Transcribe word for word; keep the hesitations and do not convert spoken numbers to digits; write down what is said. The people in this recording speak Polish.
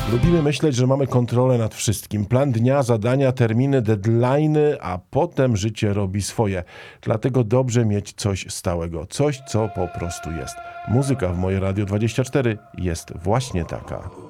Lubimy myśleć, że mamy kontrolę nad wszystkim. Plan dnia, zadania, terminy, deadline'y, a potem życie robi swoje. Dlatego dobrze mieć coś stałego. Coś, co po prostu jest. Muzyka w moje Radio dwadzieścia cztery jest właśnie taka.